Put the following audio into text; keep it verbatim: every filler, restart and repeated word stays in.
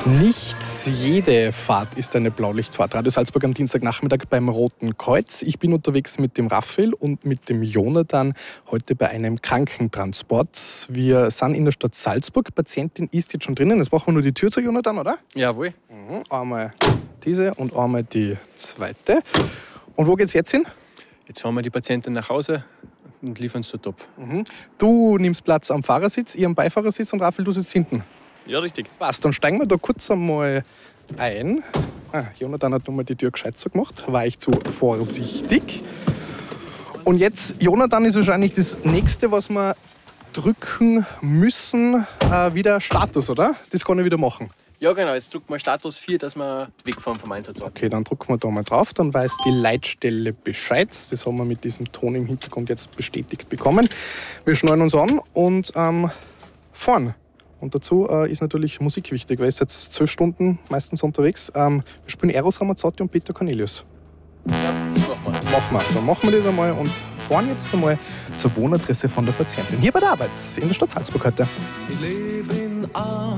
Nicht jede Fahrt ist eine Blaulichtfahrt. Radio Salzburg am Dienstagnachmittag beim Roten Kreuz. Ich bin unterwegs mit dem Raphael und mit dem Jonathan heute bei einem Krankentransport. Wir sind in der Stadt Salzburg. Patientin ist jetzt schon drinnen. Jetzt machen wir nur die Tür zu, Jonathan, oder? Jawohl. Mhm. Einmal diese und einmal die zweite. Und wo geht's jetzt hin? Jetzt fahren wir die Patientin nach Hause und liefern es dort ab. Mhm. Du nimmst Platz am Fahrersitz, ihr am Beifahrersitz und Raphael, du sitzt hinten. Ja, richtig. Passt, dann steigen wir da kurz einmal ein. Ah, Jonathan hat nochmal die Tür gescheit so gemacht, war ich zu vorsichtig. Und jetzt, Jonathan, ist wahrscheinlich das nächste, was wir drücken müssen, äh, wieder Status, oder? Das kann ich wieder machen. Ja, genau. Jetzt drücken wir Status vier, dass wir wegfahren vom Einsatz. Okay, dann drücken wir da mal drauf, dann weiß die Leitstelle Bescheid. Das haben wir mit diesem Ton im Hintergrund jetzt bestätigt bekommen. Wir schnallen uns an und ähm, fahren. Und dazu äh, ist natürlich Musik wichtig, weil ich jetzt zwölf Stunden meistens unterwegs. Ähm, wir spielen Eros Ramazzotti und Peter Cornelius. Ja, machen wir. Machen wir. Dann machen wir das einmal und fahren jetzt einmal zur Wohnadresse von der Patientin. Hier bei der Arbeit in der Stadt Salzburg heute. Ich lebe in